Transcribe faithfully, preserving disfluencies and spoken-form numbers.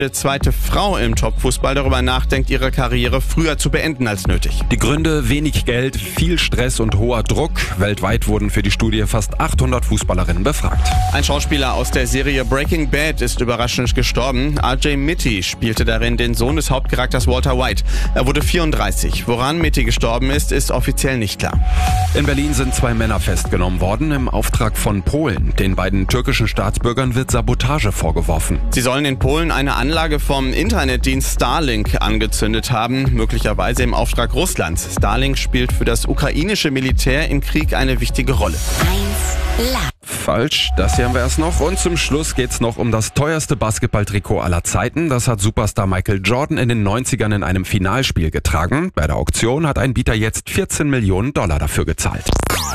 Eine zweite Frau im Topfußball darüber nachdenkt, ihre Karriere früher zu beenden als nötig. Die Gründe: wenig Geld, viel Stress und hoher Druck. Weltweit wurden für die Studie fast achthundert Fußballerinnen befragt. Ein Schauspieler aus der Serie Breaking Bad ist überraschend gestorben. R J Mitty spielte darin den Sohn des Hauptcharakters Walter White. Er wurde vierunddreißig. Woran Mitty gestorben ist, ist offiziell nicht klar. In Berlin sind zwei Männer festgenommen worden im Auftrag von Polen. Den beiden türkischen Staatsbürgern wird Sabotage vorgeworfen. Sie sollen in Polen eine Anlage vom Internetdienst Starlink angezündet haben, möglicherweise im Auftrag Russlands. Starlink spielt für das ukrainische Militär im Krieg eine wichtige Rolle. Falsch, das hier haben wir erst noch. Und zum Schluss geht's noch um das teuerste Basketballtrikot aller Zeiten. Das hat Superstar Michael Jordan in den neunzigern in einem Finalspiel getragen. Bei der Auktion hat ein Bieter jetzt vierzehn Millionen Dollar dafür gezahlt.